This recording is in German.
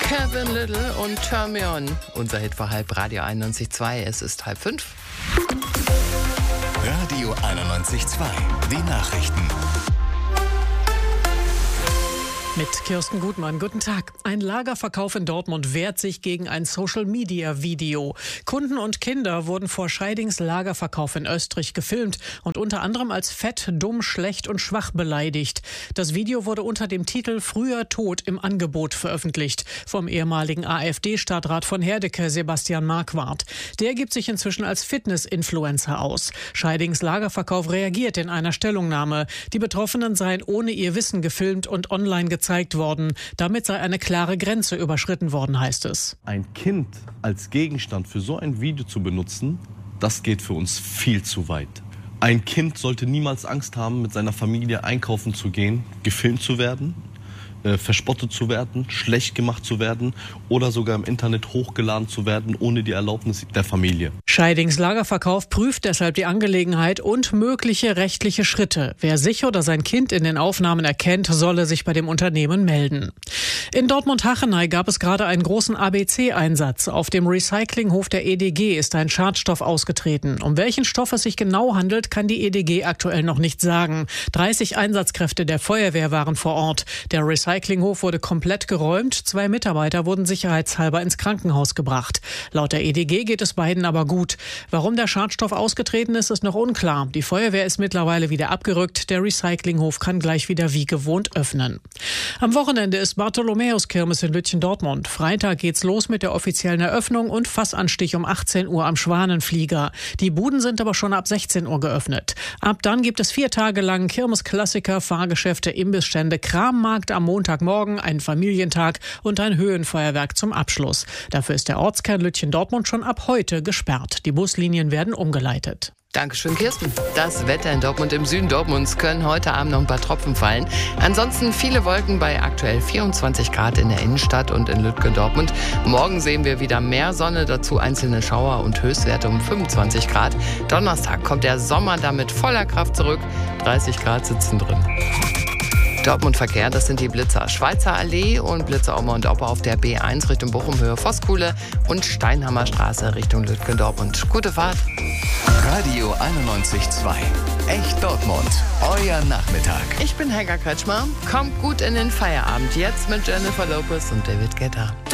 Kevin Little und Turn Me On. Unser Hit vor halb, Radio 91.2. Es ist 4:30. Radio 91.2. Die Nachrichten. Mit Kirsten Gutmann. Guten Tag. Ein Lagerverkauf in Dortmund wehrt sich gegen ein Social-Media-Video. Kunden und Kinder wurden vor Scheidings Lagerverkauf in Österreich gefilmt und unter anderem als fett, dumm, schlecht und schwach beleidigt. Das Video wurde unter dem Titel Früher Tod im Angebot veröffentlicht vom ehemaligen AfD-Stadtrat von Herdecke, Sebastian Marquardt. Der gibt sich inzwischen als Fitness-Influencer aus. Scheidings Lagerverkauf reagiert in einer Stellungnahme. Die Betroffenen seien ohne ihr Wissen gefilmt und online gezeigt worden. Damit sei eine klare Grenze überschritten worden, heißt es. Ein Kind als Gegenstand für so ein Video zu benutzen, das geht für uns viel zu weit. Ein Kind sollte niemals Angst haben, mit seiner Familie einkaufen zu gehen, gefilmt zu werden, verspottet zu werden, schlecht gemacht zu werden oder sogar im Internet hochgeladen zu werden, ohne die Erlaubnis der Familie. Scheidings Lagerverkauf prüft deshalb die Angelegenheit und mögliche rechtliche Schritte. Wer sich oder sein Kind in den Aufnahmen erkennt, solle sich bei dem Unternehmen melden. In Dortmund-Hachenay gab es gerade einen großen ABC-Einsatz. Auf dem Recyclinghof der EDG ist ein Schadstoff ausgetreten. Um welchen Stoff es sich genau handelt, kann die EDG aktuell noch nicht sagen. 30 Einsatzkräfte der Feuerwehr waren vor Ort. Der Recyclinghof wurde komplett geräumt. 2 Mitarbeiter wurden sicherheitshalber ins Krankenhaus gebracht. Laut der EDG geht es beiden aber gut. Warum der Schadstoff ausgetreten ist, ist noch unklar. Die Feuerwehr ist mittlerweile wieder abgerückt. Der Recyclinghof kann gleich wieder wie gewohnt öffnen. Am Wochenende ist Bartholomäuskirmes in Lütchen-Dortmund. Freitag geht's los mit der offiziellen Eröffnung und Fassanstich um 18 Uhr am Schwanenflieger. Die Buden sind aber schon ab 16 Uhr geöffnet. Ab dann gibt es 4 Tage lang Kirmesklassiker, Fahrgeschäfte, Imbissstände, Krammarkt am Montagmorgen, einen Familientag und ein Höhenfeuerwerk zum Abschluss. Dafür ist der Ortskern Lütchen-Dortmund schon ab heute gesperrt. Die Buslinien werden umgeleitet. Dankeschön, Kirsten. Das Wetter in Dortmund, im Süden Dortmunds, können heute Abend noch ein paar Tropfen fallen. Ansonsten viele Wolken bei aktuell 24 Grad in der Innenstadt und in Lütgendortmund. Morgen sehen wir wieder mehr Sonne, dazu einzelne Schauer und Höchstwerte um 25 Grad. Donnerstag kommt der Sommer dann mit voller Kraft zurück. 30 Grad sitzen drin. Dortmund-Verkehr, das sind die Blitzer Schweizer Allee und Blitzer Oma und Opa auf der B1 Richtung Bochum, Höhe Voskuhle und Steinhammer Straße Richtung Lütgendortmund. Gute Fahrt. Radio 91.2. Echt Dortmund. Euer Nachmittag. Ich bin Helga Kretschmer. Kommt gut in den Feierabend. Jetzt mit Jennifer Lopez und David Guetta.